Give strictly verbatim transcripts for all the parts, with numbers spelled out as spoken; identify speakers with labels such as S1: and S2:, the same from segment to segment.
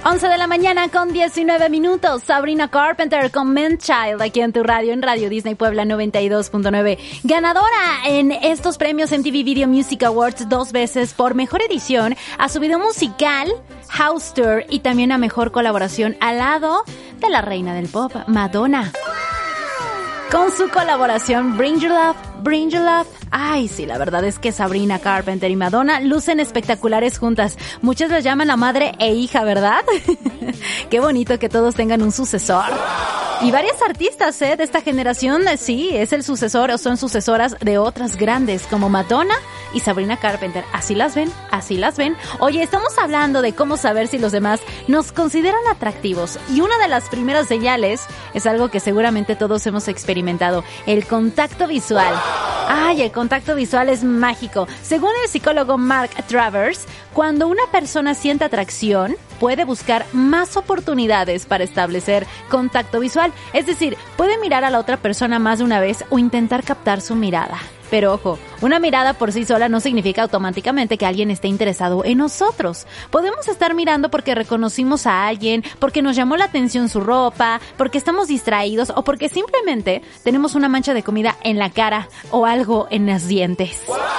S1: once de la mañana con diecinueve minutos. Sabrina Carpenter con Man Child aquí en tu radio, en Radio Disney Puebla noventa y dos punto nueve. Ganadora en estos premios M T V Video Music Awards dos veces por mejor edición a su video musical House Tour y también a mejor colaboración al lado de la reina del pop, Madonna. Con su colaboración Bring Your Love, Bring Your Love. Ay, sí, la verdad es que Sabrina Carpenter y Madonna lucen espectaculares juntas. Muchas las llaman a madre e hija, ¿verdad? Qué bonito que todos tengan un sucesor. Y varias artistas ¿eh? de esta generación, sí, es el sucesor o son sucesoras de otras grandes como Madonna y Sabrina Carpenter. Así las ven, así las ven. Oye, estamos hablando de cómo saber si los demás nos consideran atractivos. Y una de las primeras señales es algo que seguramente todos hemos experimentado, el contacto visual. Ay, el contacto visual es mágico. Según el psicólogo Mark Travers, cuando una persona siente atracción, puede buscar más oportunidades para establecer contacto visual. Es decir, puede mirar a la otra persona más de una vez o intentar captar su mirada. Pero ojo, una mirada por sí sola no significa automáticamente que alguien esté interesado en nosotros. Podemos estar mirando porque reconocimos a alguien, porque nos llamó la atención su ropa, porque estamos distraídos o porque simplemente tenemos una mancha de comida en la cara o algo en los dientes.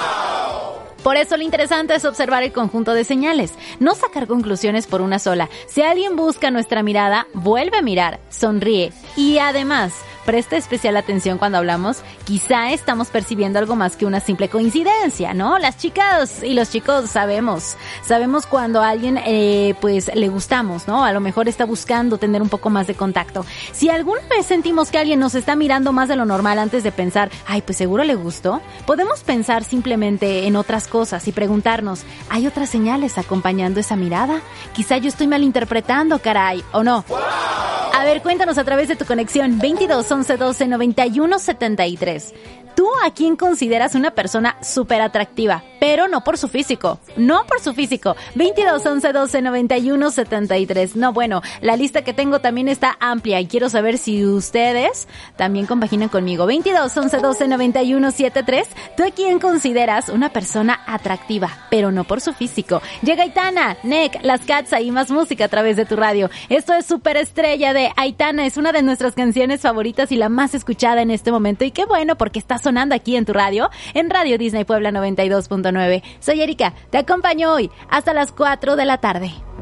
S1: Por eso lo interesante es observar el conjunto de señales, no sacar conclusiones por una sola. Si alguien busca nuestra mirada, vuelve a mirar, sonríe y además presta especial atención cuando hablamos. Quizá estamos percibiendo algo más que una simple coincidencia, ¿no? Las chicas y los chicos sabemos, sabemos cuando a alguien eh, pues le gustamos, ¿no? A lo mejor está buscando tener un poco más de contacto. Si alguna vez sentimos que alguien nos está mirando más de lo normal antes de pensar, ay, pues seguro le gustó, podemos pensar simplemente en otras cosas y preguntarnos, ¿hay otras señales acompañando esa mirada? Quizá yo estoy malinterpretando, caray, ¿o no? A ver, cuéntanos a través de tu conexión veintidós, once, doce, noventa y uno, setenta y tres. ¿Tú a quién consideras una persona súper atractiva? Pero no por su físico, no por su físico. veintidós, once, doce, noventa y uno, setenta y tres. No, bueno, la lista que tengo también está amplia y quiero saber si ustedes también compaginan conmigo. veintidós, once, doce, noventa y uno, setenta y tres. ¿Tú a quién consideras una persona atractiva? Pero no por su físico. Llega Aitana, Nek, Las Cats y más música a través de tu radio. Esto es Superestrella de Aitana. Es una de nuestras canciones favoritas y la más escuchada en este momento. Y qué bueno porque está sonando aquí en tu radio, en Radio Disney Puebla noventa y dos punto nueve. Soy Erika, te acompaño hoy hasta las cuatro de la tarde.